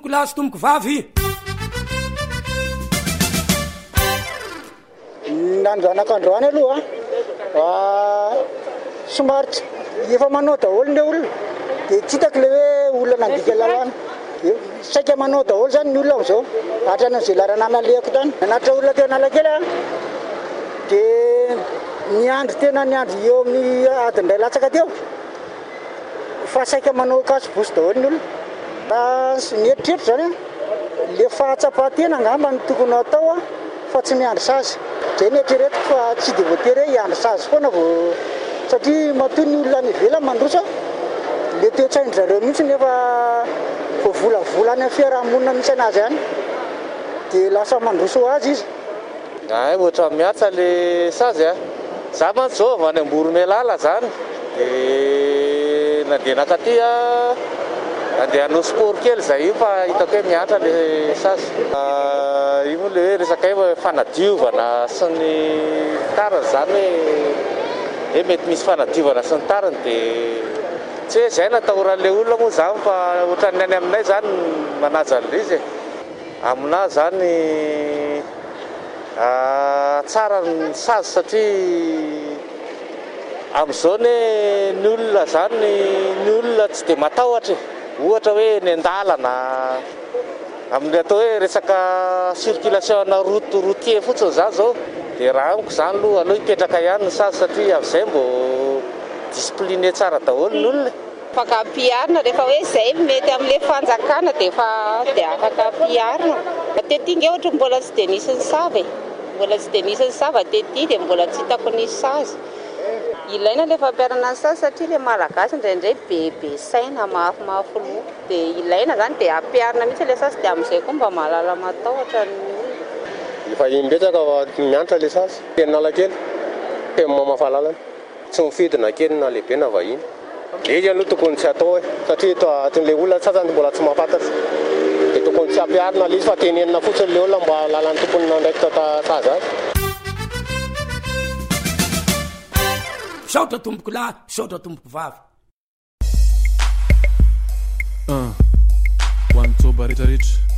tomboko lahy sy tomboko vavy. Nandranakandroany aloha somary efa manao daholo le olona dia tsy hitako le hoe olona nandika lalàna. Saika manao daholo zany ny olona am'izao hatrany izay laranana lehako tany. Nanatra olona teo Analakely dia niandry tena niandry eo amin'ny adiny iray latsaka teo fa saika manao kasobosy daholo ny olona. Ny eritreritra zany le fahatsapatena angamba ny tokony atao fa tsy miandry sazy. Zay ny eritreretiko fa tsy dia voatery hiandry sazy foana vao satria matoa ny olona any ivelany mandroso le toe-tsaindry zareo mihitsy nefa vao volavolany amin'ny fiarahamonina misy anazy any dia lasa mandroso azy izy. Ohatra miatsa le sazy za mantsy zao avy any Amboromelala zany dia nandeha nakaty andeha hanao sport kely zay io fa hitako hoe miatra le sazy. Io moa le hoe resaka hoe fanadiovana sy ny tariny zany hoe mety misy fanadiovana sy ny tariny dia tsy hoe zay natahoran'le olona moa zany fa ohatran'ny any aminay zany manaja an'izy aminahy zany tsara ny sazy satria amin'izao ny olona zany ny olona tsy dia matahotra ohatra hoe ny andalana amin'ny atao hoe resaka circulation routier fotsiny zany zao dia raha amiko zany aloha hipetraka ihany ny sazy satria amin'izay mbo discipliné tsara daholo ny olona. Afaka ampiarina rehefa hoe zay mety amin'ilay fanjakana dia afaka ampiarina. Tetinga ohatra mbola tsy dia nisy ny savy tetỳ dia mbola tsy hitako nisy sazy. Ilaina ilay fampiarana ny sazy satria ilay malagasy indraindray bebe saina mafimafy loha dia ilaina zany dia ampiarina mihitsy ilay sazy dia amin'izay koa mba mahalala matahotra ny olona. Efa imbetsaka mianatra ilay sazy teny Analakely teny mamafalalana tsy mifidina kely na lehibe na vahiny. Izy aloha tokony tsy atao satria ilay olona sasany mbola tsy mahafantatra dia tokony tsy ampiarina ilay izy fa tenenina fotsiny ilay olona mba lalan'ny tompony nandraikitra sazy azy. Saotra tomboko lahy, saotra tomboko vavy. Ho an'ny joba rehetrarehetra